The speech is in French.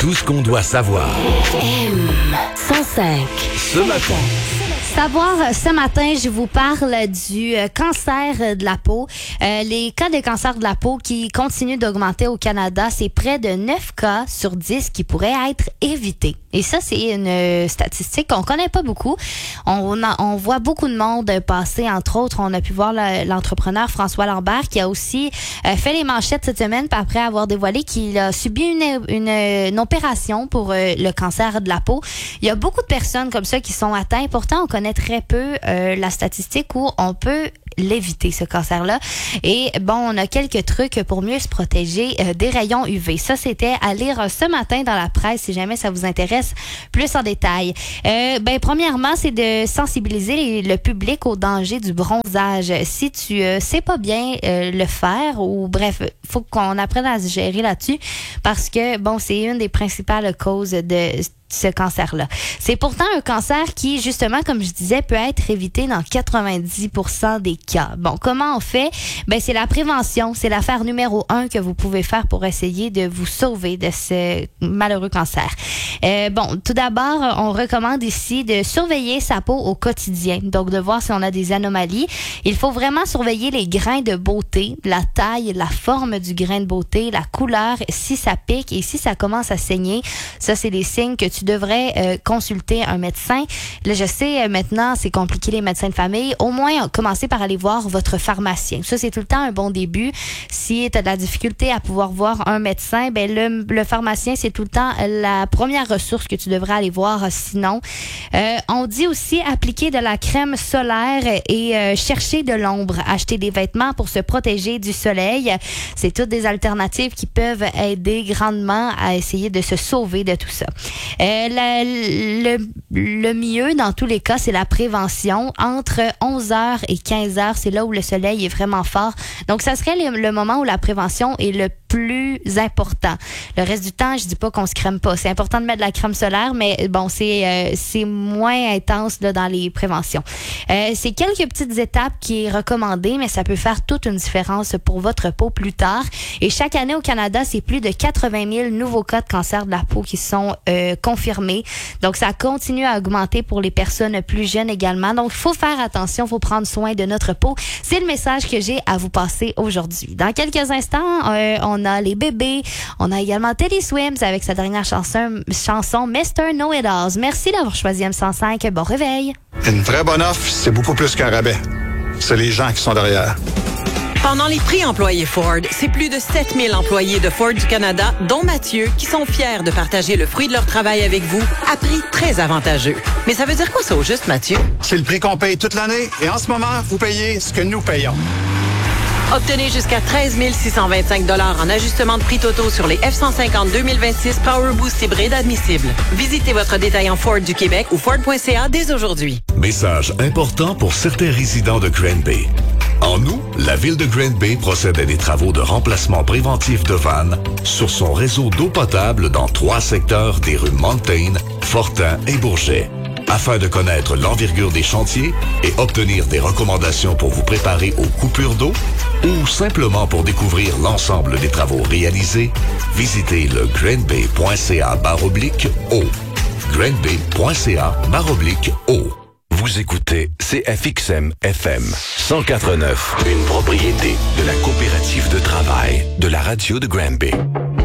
Tout ce qu'on doit savoir. M105. Ce matin. Savoir, ce matin, je vous parle du cancer de la peau. Les cas de cancer de la peau qui continuent d'augmenter au Canada, c'est près de 9 cas sur 10 qui pourraient être évités. Et ça, c'est une statistique qu'on connaît pas beaucoup. On voit beaucoup de monde passer, entre autres, on a pu voir l'entrepreneur François Lambert qui a aussi fait les manchettes cette semaine après avoir dévoilé qu'il a subi une opération pour le cancer de la peau. Il y a beaucoup de personnes comme ça qui sont atteintes. Pourtant, on connaît très peu la statistique où on peut l'éviter, ce cancer-là. Et bon, on a quelques trucs pour mieux se protéger des rayons UV. Ça, c'était à lire ce matin dans la presse, si jamais ça vous intéresse plus en détail. Premièrement, c'est de sensibiliser le public au danger du bronzage. Si tu sais pas bien le faire, ou bref, faut qu'on apprenne à se gérer là-dessus, parce que, bon, c'est une des principales causes de ce cancer-là. C'est pourtant un cancer qui, justement, comme je disais, peut être évité dans 90% des cas. Bon, comment on fait? C'est la prévention. C'est l'affaire numéro 1 que vous pouvez faire pour essayer de vous sauver de ce malheureux cancer. Tout d'abord, on recommande ici de surveiller sa peau au quotidien. Donc, de voir si on a des anomalies. Il faut vraiment surveiller les grains de beauté, la taille, la forme du grain de beauté, la couleur, si ça pique et si ça commence à saigner. Ça, c'est des signes que tu devrais consulter un médecin. Là, je sais, maintenant, c'est compliqué les médecins de famille. Au moins, commencez par aller voir votre pharmacien. Ça, c'est tout le temps un bon début. Si tu as de la difficulté à pouvoir voir un médecin, le pharmacien, c'est tout le temps la première ressource que tu devrais aller voir. Sinon, on dit aussi appliquer de la crème solaire et chercher de l'ombre. Acheter des vêtements pour se protéger du soleil. C'est toutes des alternatives qui peuvent aider grandement à essayer de se sauver de tout ça. Le mieux, dans tous les cas, c'est la prévention. Entre 11h et 15h, c'est là où le soleil est vraiment fort. Donc, ça serait le moment où la prévention est le plus important. Le reste du temps, je dis pas qu'on se crème pas. C'est important de mettre de la crème solaire, mais bon, c'est moins intense là, dans les préventions. C'est quelques petites étapes qui est recommandées, mais ça peut faire toute une différence pour votre peau plus tard. Et chaque année au Canada, c'est plus de 80 000 nouveaux cas de cancer de la peau qui sont confirmés. Donc, ça continue à augmenter pour les personnes plus jeunes également. Donc, il faut faire attention, il faut prendre soin de notre peau. C'est le message que j'ai à vous passer aujourd'hui. Dans quelques instants, on a les bébés. On a également Teddy Swims avec sa dernière chanson Mr. Know-It-Alls. Merci d'avoir choisi M105. Bon réveil. Une vraie bonne offre, c'est beaucoup plus qu'un rabais. C'est les gens qui sont derrière. Pendant les prix employés Ford, c'est plus de 7000 employés de Ford du Canada, dont Mathieu, qui sont fiers de partager le fruit de leur travail avec vous à prix très avantageux. Mais ça veut dire quoi ça au juste, Mathieu? C'est le prix qu'on paye toute l'année et en ce moment, vous payez ce que nous payons. Obtenez jusqu'à 13 625 $ en ajustement de prix totaux sur les F-150 2026 Power Boost hybride admissibles. Visitez votre détaillant Ford du Québec ou Ford.ca dès aujourd'hui. Message important pour certains résidents de Grand Bay. En août, la ville de Grand Bay procède à des travaux de remplacement préventif de vannes sur son réseau d'eau potable dans 3 secteurs des rues Montaigne, Fortin et Bourget. Afin de connaître l'envergure des chantiers et obtenir des recommandations pour vous préparer aux coupures d'eau ou simplement pour découvrir l'ensemble des travaux réalisés, visitez le grandbay.ca/eau. grandbay.ca/eau. Vous écoutez CFXM FM 104.9, une propriété de la coopérative de travail de la radio de Grand Bay.